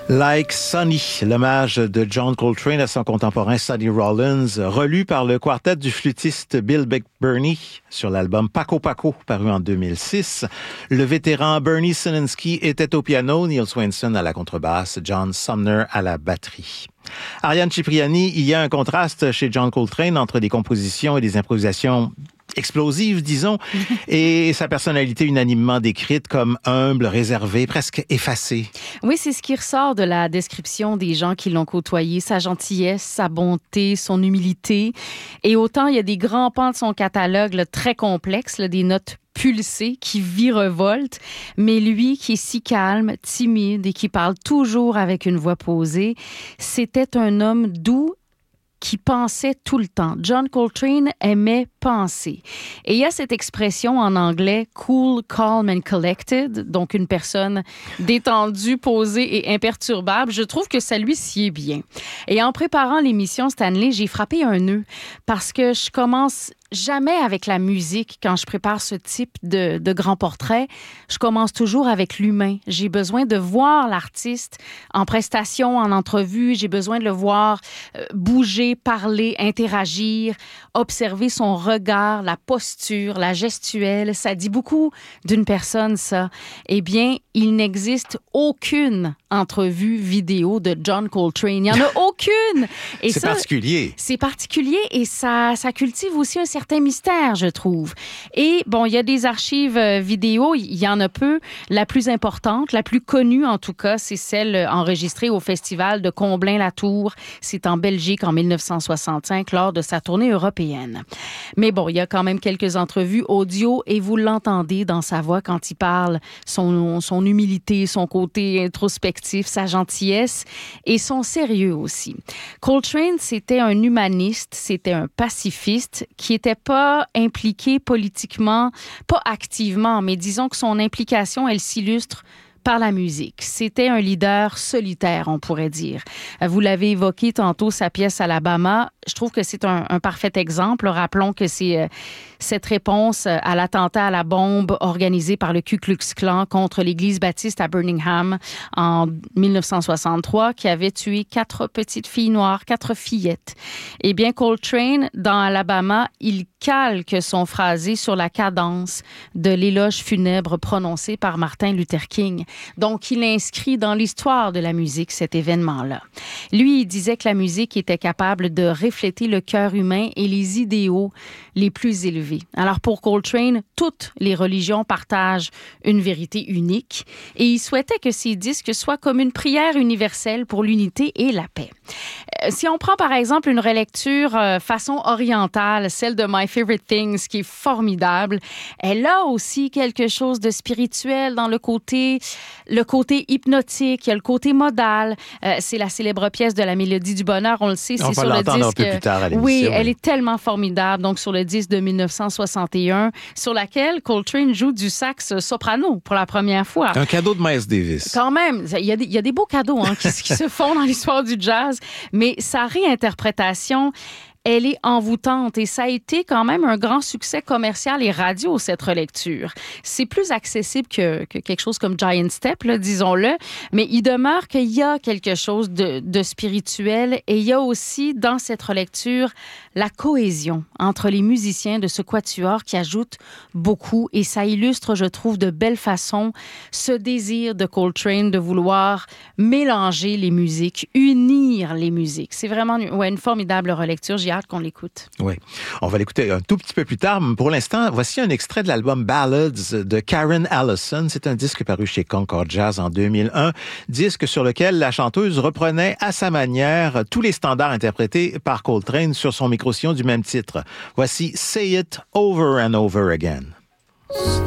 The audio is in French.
Like Sonny, l'hommage de John Coltrane à son contemporain Sonny Rollins, relu par le quartet du flûtiste Bill Bernie sur l'album Paco Paco, paru en 2006. Le vétéran Bernie Sininsky était au piano, Neil Swainson à la contrebasse, John Sumner à la batterie. Ariane Cipriani, il y a un contraste chez John Coltrane entre des compositions et des improvisations explosive, disons, et sa personnalité unanimement décrite comme humble, réservée, presque effacée. Oui, c'est ce qui ressort de la description des gens qui l'ont côtoyé, sa gentillesse, sa bonté, son humilité. Et autant il y a des grands pans de son catalogue là, très complexes, là, des notes pulsées qui virevoltent, mais lui qui est si calme, timide et qui parle toujours avec une voix posée, c'était un homme doux qui pensait tout le temps. John Coltrane aimait penser. Et il y a cette expression en anglais « cool, calm and collected », donc une personne détendue, posée et imperturbable. Je trouve que ça lui sied bien. Et en préparant l'émission Stanley, j'ai frappé un nœud parce que je commence jamais avec la musique quand je prépare ce type de grand portrait. Je commence toujours avec l'humain. J'ai besoin de voir l'artiste en prestation, en entrevue. J'ai besoin de le voir bouger, parler, interagir, observer son regard, la posture, la gestuelle. Ça dit beaucoup d'une personne, ça. Eh bien, il n'existe aucune entrevue vidéo de John Coltrane. Il n'y en a aucune! Et c'est particulier. C'est particulier et ça cultive aussi un certain mystère, je trouve. Et bon, il y a des archives vidéo, il y en a peu. La plus importante, la plus connue en tout cas, c'est celle enregistrée au festival de Comblain-la-Tour. C'est en Belgique en 1965 lors de sa tournée européenne. Mais bon, il y a quand même quelques entrevues audio et vous l'entendez dans sa voix quand il parle, son humilité, son côté introspectif, sa gentillesse et son sérieux aussi. Coltrane, c'était un humaniste, c'était un pacifiste qui n'était pas impliqué politiquement, pas activement, mais disons que son implication, elle s'illustre par la musique. C'était un leader solitaire, on pourrait dire. Vous l'avez évoqué tantôt, sa pièce Alabama. Je trouve que c'est un parfait exemple. Rappelons que c'est cette réponse à l'attentat à la bombe organisé par le Ku Klux Klan contre l'église baptiste à Birmingham en 1963 qui avait tué 4 petites filles noires, 4 fillettes. Eh bien, Coltrane, dans Alabama, il calque son phrasé sur la cadence de l'éloge funèbre prononcé par Martin Luther King. Donc, il inscrit dans l'histoire de la musique cet événement-là. Lui, il disait que la musique était capable de refléter le cœur humain et les idéaux les plus élevés. Alors, pour Coltrane, toutes les religions partagent une vérité unique et il souhaitait que ses disques soient comme une prière universelle pour l'unité et la paix. Si on prend par exemple une relecture façon orientale, celle de My Favorite Things, qui est formidable, elle a aussi quelque chose de spirituel dans le côté hypnotique, il y a le côté modal. C'est la célèbre pièce de la Mélodie du bonheur, on le sait, on c'est va sur le l'entendre disque. Un peu plus tard à l'émission. Oui, elle est tellement formidable. Donc sur le disque de 1961, sur laquelle Coltrane joue du sax soprano pour la première fois. Un cadeau de Miles Davis. Quand même, il y a des beaux cadeaux qui se font dans l'histoire du jazz, mais sa réinterprétation, elle est envoûtante et ça a été quand même un grand succès commercial et radio, cette relecture. C'est plus accessible que quelque chose comme Giant Step, là, disons-le, mais il demeure qu'il y a quelque chose de spirituel et il y a aussi dans cette relecture la cohésion entre les musiciens de ce quatuor qui ajoute beaucoup et ça illustre, je trouve, de belle façon ce désir de Coltrane de vouloir mélanger les musiques, unir les musiques. C'est vraiment une formidable relecture. J'ai hâte qu'on l'écoute. Oui, on va l'écouter un tout petit peu plus tard. Pour l'instant, voici un extrait de l'album Ballads de Karen Allison. C'est un disque paru chez Concord Jazz en 2001, disque sur lequel la chanteuse reprenait à sa manière tous les standards interprétés par Coltrane sur son micro-sillon du même titre. Voici Say It Over and Over Again.